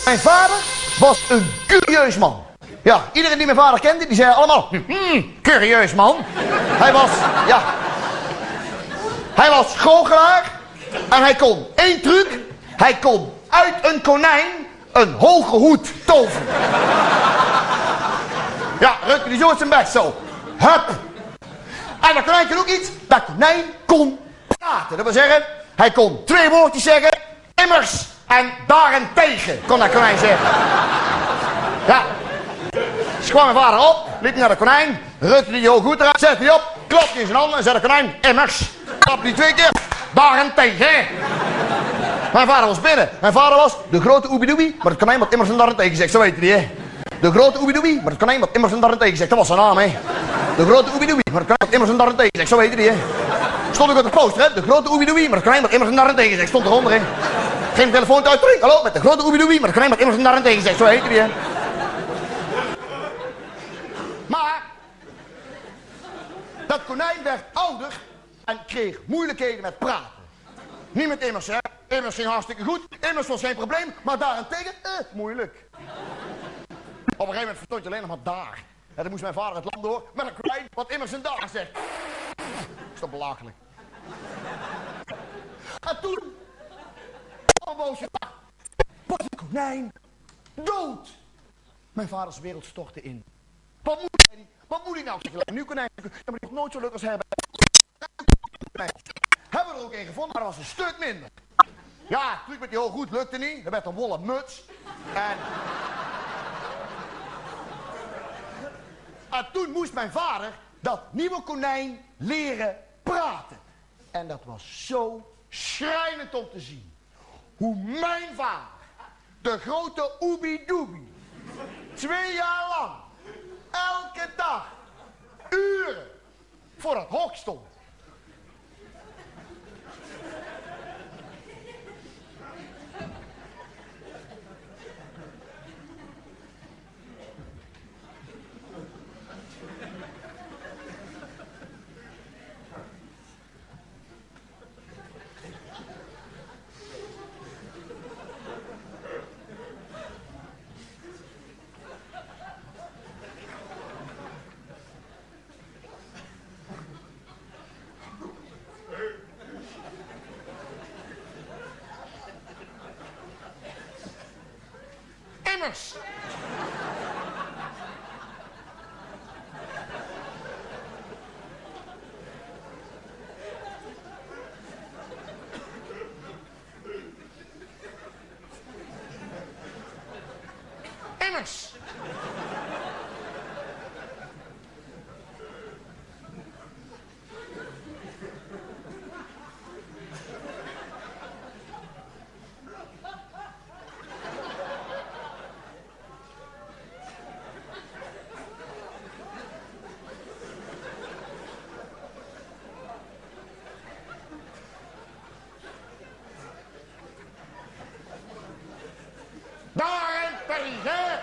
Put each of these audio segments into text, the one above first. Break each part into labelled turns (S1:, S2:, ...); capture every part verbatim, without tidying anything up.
S1: Mijn vader was een curieus man. Ja, iedereen die mijn vader kende, die zei allemaal... Hmm, curieus man. Hij was, ja... Hij was goochelaar. En hij kon één truc. Hij kon uit een konijn een hoge hoed toveren. Ja, rukte die zo uit zijn best, zo. Hup. En dat konijn kon ook iets. Dat konijn kon praten. Dat wil zeggen, hij kon twee woordjes zeggen. Immers en daarentegen, kon dat konijn zeggen. Ja. Dus kwam mijn vader op, liep naar de konijn, rukte die hoge hoed eruit, zette die op, klopte in zijn handen en zei de konijn, immers. Klapte die twee keer, daarentegen. Mijn vader was binnen. Mijn vader was de grote oebidoebie, maar het konijn wat immers en daarentegen zegt, zo weet je die, hè. De grote oebidoebie, maar het konijn wat immers en daarentegen zegt, dat was zijn naam, hè. De grote oebidoebie, maar het konijn wat immers en daarentegen zegt, zo weet je die, hè. Stond ook op de poster, hè. De grote oebidoebie, maar het konijn wat immers en daarentegen zegt, stond eronder, hè. Geen telefoon uit, terug. Hallo, met de grote oebidoebie, maar het konijn wat immers en daarentegen zegt, zo heet die, hè. Maar, dat konijn werd ouder en kreeg moeilijkheden met praten. Niet met immers, hè. Immers ging hartstikke goed, immers was geen probleem, maar daarentegen, eh, moeilijk. Op een gegeven moment verstond je alleen nog maar daar. En dan moest mijn vader het land door met een konijn wat immers en daar zegt. Is toch belachelijk. En toen, almost was het konijn dood. Mijn vaders wereld stortte in. Wat moet hij, wat moet hij nou zeggen? Nu konijn, ja, maar die nog nooit zo leuk als hebben. Hebben we er ook een gevonden, maar dat was een stuk minder. Ja, truc met die hoog goed lukte niet. Er werd een wollen muts. En... en toen moest mijn vader dat nieuwe konijn leren praten. En dat was zo schrijnend om te zien. Hoe mijn vader, de grote oebidoebie, twee jaar lang, elke dag, uren, voor het hok stond. Immers. Immers. Daarentegen.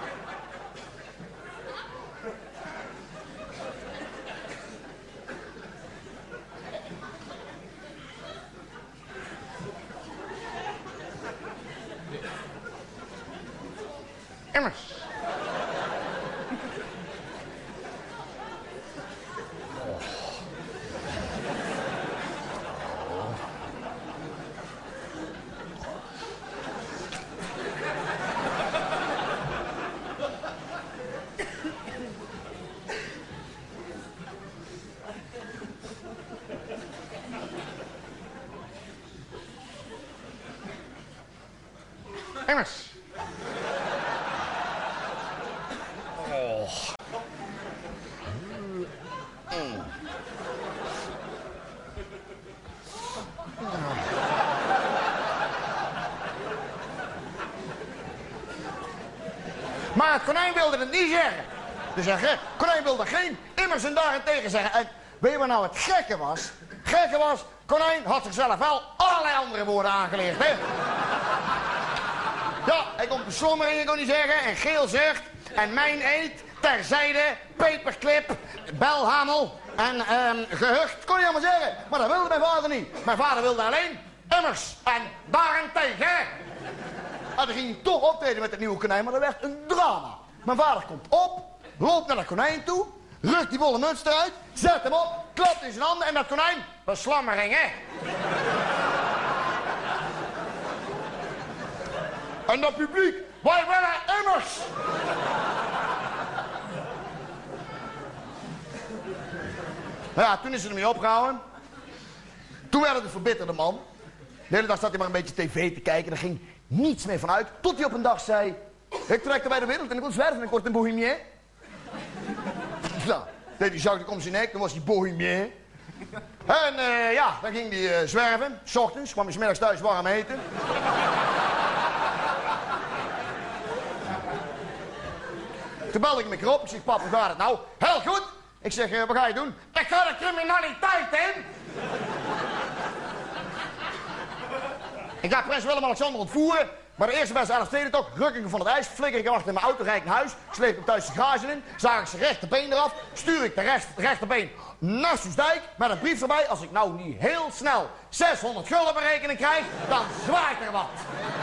S1: Immers. Immers. Oh. Mm. Maar het konijn wilde het niet zeggen. Dus het konijn wilde geen immers en daarentegen zeggen. En weet je wat nou het gekke was? Het gekke was, konijn had zichzelf wel allerlei andere woorden aangeleerd, hè? Ja, hij kon beslommeringen kon niet zeggen en geel zegt en mijn eet, terzijde, paperclip, belhamel en um, gehucht. Kon je allemaal zeggen, maar dat wilde mijn vader niet. Mijn vader wilde alleen immers en daarentegen. En dan ging hij toch optreden met het nieuwe konijn, maar dat werd een drama. Mijn vader komt op, loopt naar dat konijn toe, rukt die wollen muts eruit, zet hem op, klapt in zijn handen en dat konijn, dat is slammering, hè? En dat publiek, wij willen immers! Ja, toen is hij ermee opgehouden. Toen werd het een verbitterde man. De hele dag zat hij maar een beetje tv te kijken. Er ging niets meer vanuit. Tot hij op een dag zei... Ik trek er bij de wereld en ik wil zwerven en ik word een bohemien. Nou, deed hij zakelijk om zijn nek. Toen was hij bohemien. En uh, ja, dan ging hij uh, zwerven. 's Ochtends kwam hij 's middags thuis warm eten. Toen belde ik me keer op. Ik zeg, pap, hoe gaat het nou? Heel goed. Ik zeg, uh, wat ga je doen? Ik ga de criminaliteit in. Ik ga prins Willem-Alexander ontvoeren. Maar de eerste beste Elfstedentocht, ruk ik hem van het ijs, flikker ik hem achter in mijn auto, rijd ik naar huis, sleep hem thuis de garage in, zaag ik zijn rechterbeen eraf, stuur ik de rest, rechterbeen naar Soestdijk met een brief erbij. Als ik nou niet heel snel zeshonderd gulden berekening krijg, dan zwaait er wat.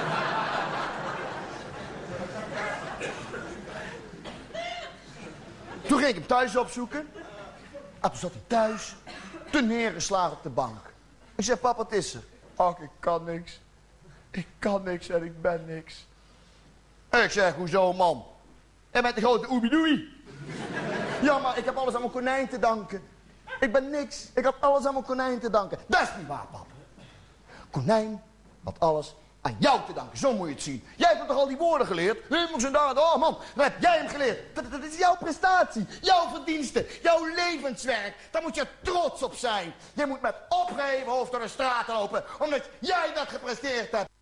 S1: Toen ging ik hem thuis opzoeken. En toen zat hij thuis, te neergeslagen op de bank. Ik zeg, papa, wat is er? Ach, ik kan niks. Ik kan niks en ik ben niks. En ik zeg, hoezo man? En met de grote oebidoei. Ja, maar ik heb alles aan mijn konijn te danken. Ik ben niks. Ik had alles aan mijn konijn te danken. Dat is niet waar, papa. Konijn had alles aan jou te danken. Zo moet je het zien. Jij hebt toch al die woorden geleerd? Humus en dat. Oh man, dan heb jij hem geleerd. Dat, dat is jouw prestatie. Jouw verdienste. Jouw levenswerk. Daar moet je trots op zijn. Je moet met opgeheven hoofd door de straat lopen. Omdat jij dat gepresteerd hebt.